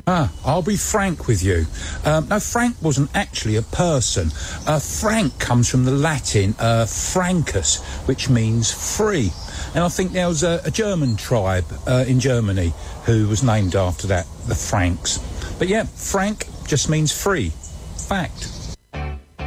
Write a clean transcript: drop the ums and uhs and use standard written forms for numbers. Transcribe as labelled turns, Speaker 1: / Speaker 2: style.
Speaker 1: I'll be frank with you. No, Frank wasn't actually a person. Frank comes from the Latin Francus, which means free. And I think there was a German tribe in Germany who was named after that, the Franks. But yeah, Frank just means free. Fact.